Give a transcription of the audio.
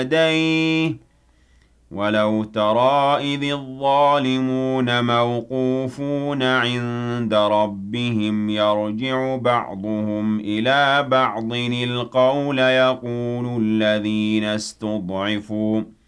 يديه ولو ترى إذ الظالمون موقوفون عند ربهم يرجع بعضهم إلى بعض القول يقول الذين استضعفوا